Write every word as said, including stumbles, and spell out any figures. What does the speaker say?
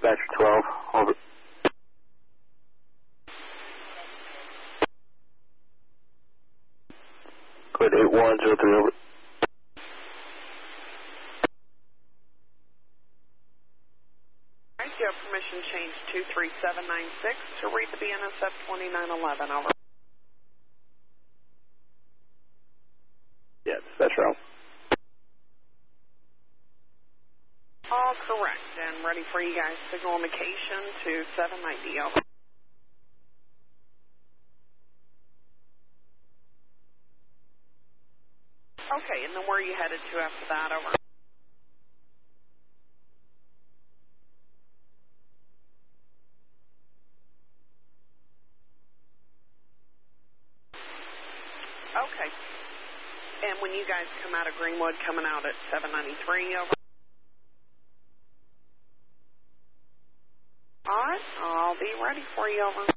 Dispatcher twelve, over. Code eight one zero three, over. Alright, you have permission change two three seven nine six to read the B N S F twenty-nine eleven, over. Yeah, Dispatcher out. All correct, and ready for you guys. Signal indication to seven ninety, over. Okay, and then where are you headed to after that, over? Okay. And when you guys come out of Greenwood, coming out at seven ninety-three, over? All right, I'll be ready for you, over.